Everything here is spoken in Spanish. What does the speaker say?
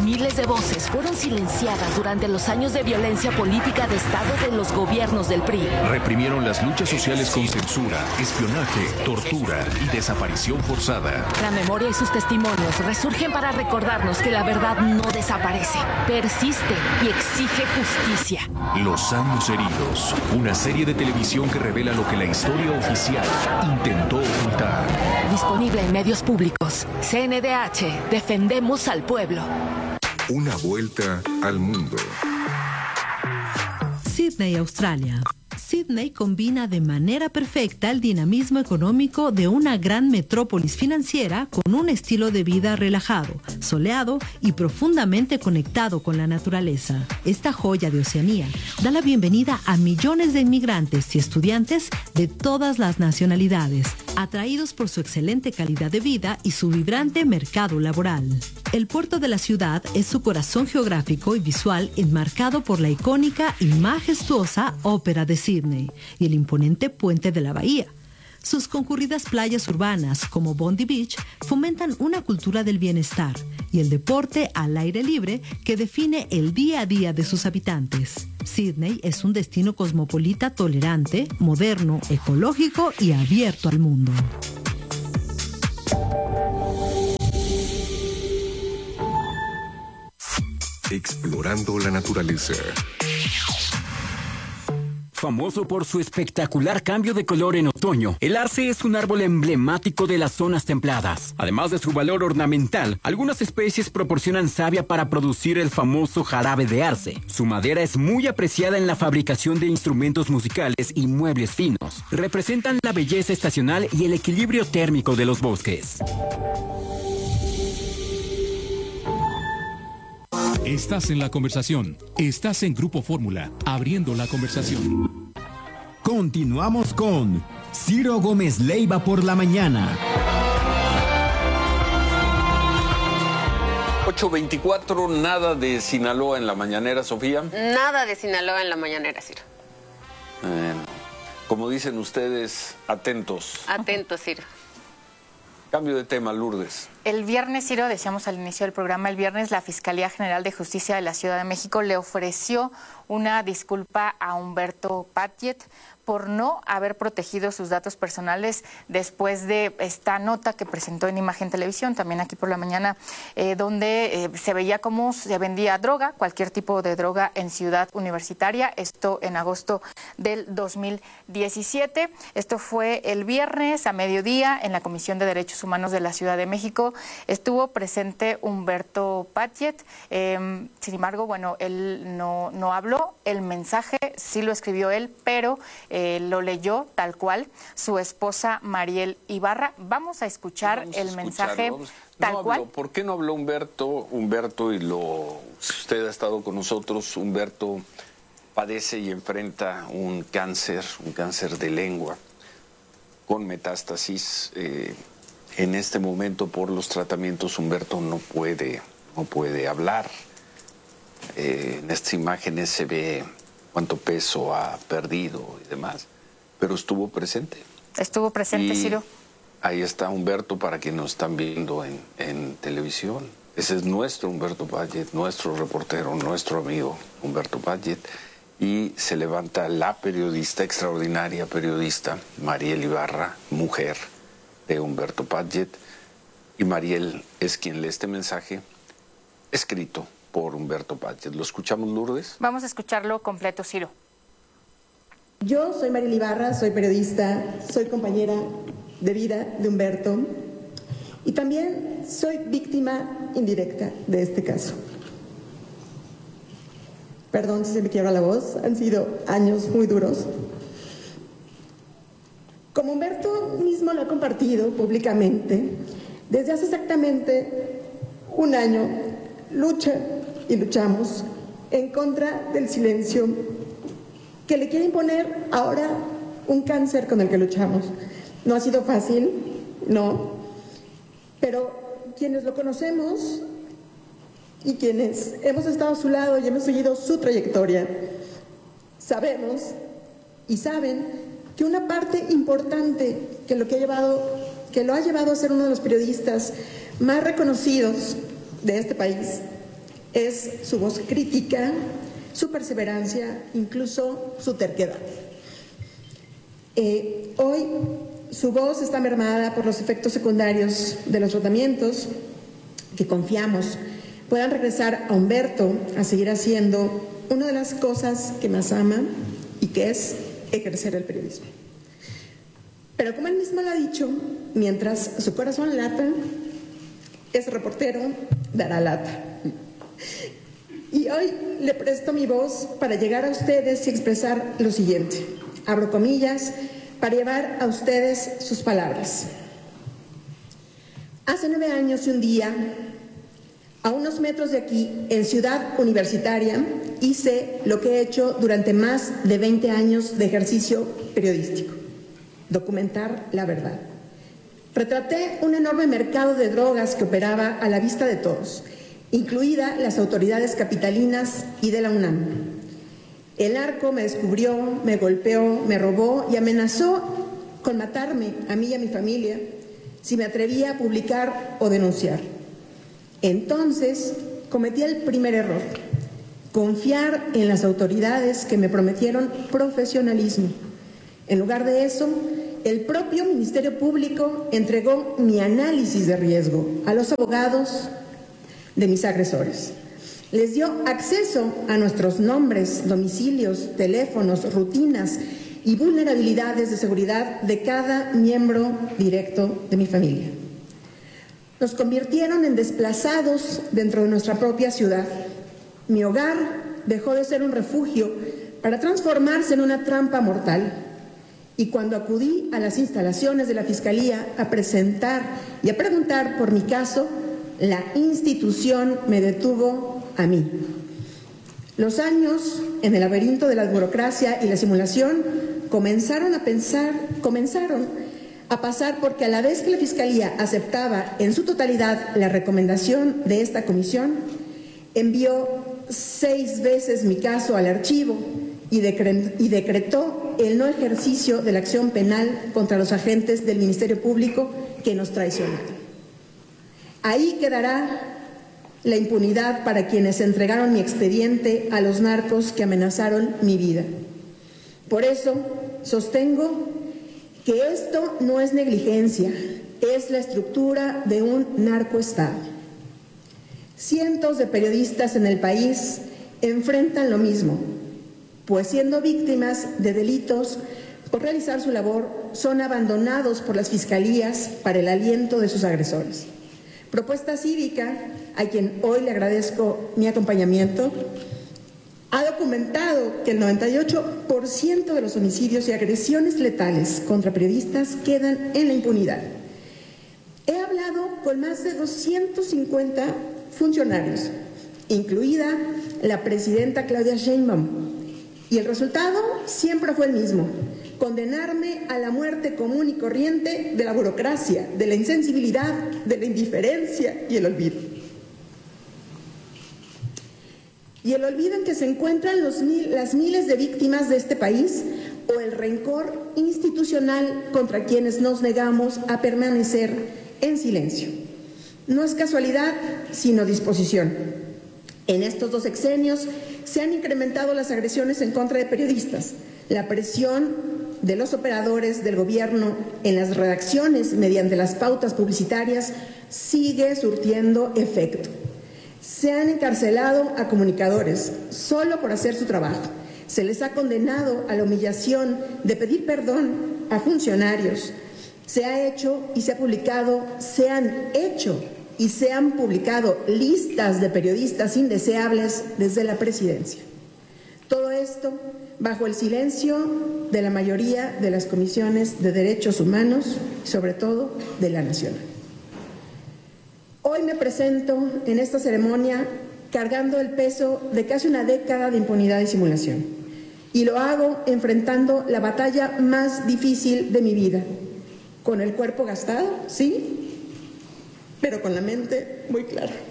Miles de voces fueron silenciadas durante los años de violencia política de Estado de los gobiernos del PRI. Reprimieron las luchas sociales con censura, espionaje, tortura y desaparición forzada. La memoria y sus testimonios resurgen para recordarnos que la verdad no desaparece, persiste y exige justicia. Los años heridos, una serie de televisión que revela lo que la historia oficial intentó ocultar. Disponible en medios públicos. CNDH, defendemos al pueblo. Una vuelta al mundo. Sídney, Australia. Sídney combina de manera perfecta el dinamismo económico de una gran metrópolis financiera con un estilo de vida relajado, soleado y profundamente conectado con la naturaleza. Esta joya de Oceanía da la bienvenida a millones de inmigrantes y estudiantes de todas las nacionalidades, atraídos por su excelente calidad de vida y su vibrante mercado laboral. El puerto de la ciudad es su corazón geográfico y visual, enmarcado por la icónica y majestuosa Ópera de Sídney y el imponente puente de la bahía. Sus concurridas playas urbanas, como Bondi Beach, fomentan una cultura del bienestar y el deporte al aire libre que define el día a día de sus habitantes. Sídney es un destino cosmopolita tolerante, moderno, ecológico y abierto al mundo. Explorando la naturaleza. Famoso por su espectacular cambio de color en otoño, el arce es un árbol emblemático de las zonas templadas. Además de su valor ornamental, algunas especies proporcionan savia para producir el famoso jarabe de arce. Su madera es muy apreciada en la fabricación de instrumentos musicales y muebles finos. Representan la belleza estacional y el equilibrio térmico de los bosques. Estás en la conversación. Estás en Grupo Fórmula, abriendo la conversación. Continuamos con Ciro Gómez Leiva por la mañana. 8:24, nada de Sinaloa en la mañanera, Sofía. Nada de Sinaloa en la mañanera, Ciro. Como dicen ustedes, atentos. Atentos, Ciro. Cambio de tema, Lourdes. El viernes, Ciro, decíamos al inicio del programa, el viernes la Fiscalía General de Justicia de la Ciudad de México le ofreció una disculpa a Humberto Padgett por no haber protegido sus datos personales después de esta nota que presentó en Imagen Televisión, también aquí por la mañana, donde se veía cómo se vendía droga, cualquier tipo de droga en Ciudad Universitaria, esto en agosto del 2017. Esto fue el viernes a mediodía en la Comisión de Derechos Humanos de la Ciudad de México. Estuvo presente Humberto Padgett, sin embargo, bueno, él no habló, el mensaje sí lo escribió él, pero lo leyó tal cual su esposa Mariel Ibarra. Vamos a escuchar el mensaje tal cual. ¿Por qué no habló Humberto? Humberto, si usted ha estado con nosotros, Humberto padece y enfrenta un cáncer de lengua con metástasis. En este momento, por los tratamientos, Humberto no puede hablar. En estas imágenes se ve cuánto peso ha perdido y demás, pero estuvo presente. Estuvo presente, Ciro. Ahí está Humberto para quienes nos están viendo en televisión. Ese es nuestro Humberto Padgett, nuestro reportero, nuestro amigo Humberto Padgett. Y se levanta la periodista, extraordinaria periodista, Mariel Ibarra, mujer de Humberto Padgett. Y Mariel es quien lee este mensaje escrito por Humberto Padgett. ¿Lo escuchamos, Lourdes? Vamos a escucharlo completo, Ciro. Yo soy Mariel Ibarra, soy periodista, soy compañera de vida de Humberto y también soy víctima indirecta de este caso. Perdón si se me quiebra la voz, han sido años muy duros. Como Humberto mismo lo ha compartido públicamente, desde hace exactamente un año lucha y luchamos en contra del silencio que le quiere imponer ahora un cáncer con el que luchamos. No ha sido fácil, no, pero quienes lo conocemos y quienes hemos estado a su lado y hemos seguido su trayectoria, sabemos y saben que una parte importante que lo ha llevado a ser uno de los periodistas más reconocidos de este país es su voz crítica, su perseverancia, incluso su terquedad. Hoy su voz está mermada por los efectos secundarios de los tratamientos que confiamos puedan regresar a Humberto a seguir haciendo una de las cosas que más ama y que es ejercer el periodismo. Pero como él mismo lo ha dicho, mientras su corazón lata, ese reportero dará lata. Y hoy le presto mi voz para llegar a ustedes y expresar lo siguiente. Abro comillas, para llevar a ustedes sus palabras. Hace 9 años y un día, a unos metros de aquí, en Ciudad Universitaria, hice lo que he hecho durante más de 20 años de ejercicio periodístico: documentar la verdad. Retraté un enorme mercado de drogas que operaba a la vista de todos, incluida las autoridades capitalinas y de la UNAM. El narco me descubrió, me golpeó, me robó y amenazó con matarme a mí y a mi familia si me atrevía a publicar o denunciar. Entonces cometí el primer error: confiar en las autoridades que me prometieron profesionalismo. En lugar de eso, el propio Ministerio Público entregó mi análisis de riesgo a los abogados de mis agresores. Les dio acceso a nuestros nombres, domicilios, teléfonos, rutinas y vulnerabilidades de seguridad de cada miembro directo de mi familia. Nos convirtieron en desplazados dentro de nuestra propia ciudad. Mi hogar dejó de ser un refugio para transformarse en una trampa mortal. Y cuando acudí a las instalaciones de la Fiscalía a presentar y a preguntar por mi caso, la institución me detuvo a mí. Los años en el laberinto de la burocracia y la simulación comenzaron a pasar porque a la vez que la Fiscalía aceptaba en su totalidad la recomendación de esta comisión, envió 6 veces mi caso al archivo y decretó el no ejercicio de la acción penal contra los agentes del Ministerio Público que nos traicionaron. Ahí quedará la impunidad para quienes entregaron mi expediente a los narcos que amenazaron mi vida. Por eso sostengo que esto no es negligencia, es la estructura de un narcoestado. Cientos de periodistas en el país enfrentan lo mismo, pues siendo víctimas de delitos por realizar su labor, son abandonados por las fiscalías para el aliento de sus agresores. Propuesta Cívica, a quien hoy le agradezco mi acompañamiento, ha documentado que el 98% de los homicidios y agresiones letales contra periodistas quedan en la impunidad. He hablado con más de 250 funcionarios, incluida la presidenta Claudia Sheinbaum, y el resultado siempre fue el mismo: condenarme a la muerte común y corriente de la burocracia, de la insensibilidad, de la indiferencia y el olvido. Y el olvido en que se encuentran las miles de víctimas de este país, o el rencor institucional contra quienes nos negamos a permanecer en silencio. No es casualidad, sino disposición. En estos 2 sexenios se han incrementado las agresiones en contra de periodistas, la presión de los operadores del gobierno en las redacciones mediante las pautas publicitarias sigue surtiendo efecto. Se han encarcelado a comunicadores solo por hacer su trabajo. Se les ha condenado a la humillación de pedir perdón a funcionarios. Se han hecho y se han publicado listas de periodistas indeseables desde la presidencia. Todo esto bajo el silencio de la mayoría de las comisiones de derechos humanos y sobre todo de la nacional. Hoy me presento en esta ceremonia cargando el peso de casi una década de impunidad y simulación. Y lo hago enfrentando la batalla más difícil de mi vida, con el cuerpo gastado, sí, pero con la mente muy clara.